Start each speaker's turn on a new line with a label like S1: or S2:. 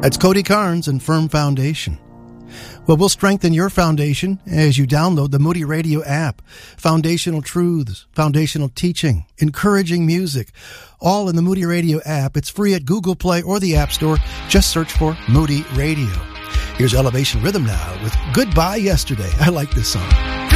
S1: That's Cody Carnes and Firm Foundation. Well, we'll strengthen your foundation as you download the Moody Radio app. Foundational truths, foundational teaching, encouraging music, all in the Moody Radio app. It's free at Google Play or the App Store. Just search for Moody Radio. Here's Elevation Rhythm now with Goodbye Yesterday. I like this song.